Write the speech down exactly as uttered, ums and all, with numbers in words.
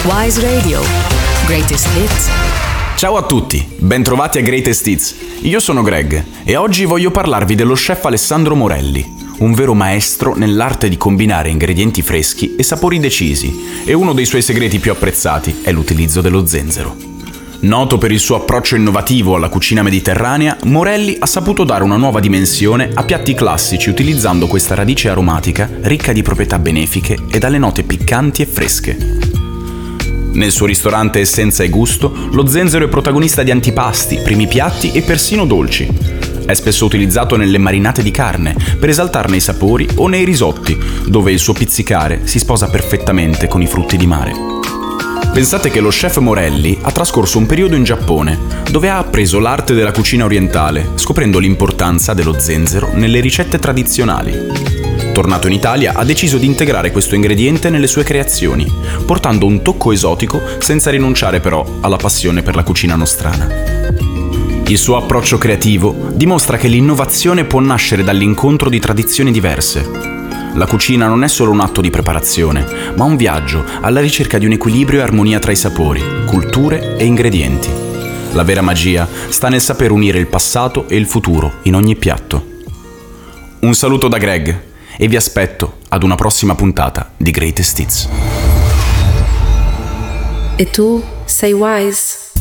Wise Radio. Greatest Hits. Ciao a tutti, bentrovati a Greatest Hits. Io sono Greg e oggi voglio parlarvi dello chef Alessandro Morelli, un vero maestro nell'arte di combinare ingredienti freschi e sapori decisi, e uno dei suoi segreti più apprezzati è l'utilizzo dello zenzero. Noto per il suo approccio innovativo alla cucina mediterranea, Morelli ha saputo dare una nuova dimensione a piatti classici utilizzando questa radice aromatica ricca di proprietà benefiche e dalle note piccanti e fresche. Nel suo ristorante Essenza e Gusto, lo zenzero è protagonista di antipasti, primi piatti e persino dolci. È spesso utilizzato nelle marinate di carne, per esaltarne i sapori, o nei risotti, dove il suo pizzicare si sposa perfettamente con i frutti di mare. Pensate che lo chef Morelli ha trascorso un periodo in Giappone, dove ha appreso l'arte della cucina orientale, scoprendo l'importanza dello zenzero nelle ricette tradizionali. Tornato in Italia, ha deciso di integrare questo ingrediente nelle sue creazioni, portando un tocco esotico senza rinunciare però alla passione per la cucina nostrana. Il suo approccio creativo dimostra che l'innovazione può nascere dall'incontro di tradizioni diverse. La cucina non è solo un atto di preparazione, ma un viaggio alla ricerca di un equilibrio e armonia tra i sapori, culture e ingredienti. La vera magia sta nel saper unire il passato e il futuro in ogni piatto. Un saluto da Greg e vi aspetto ad una prossima puntata di Greatest Hits. E tu sei wise?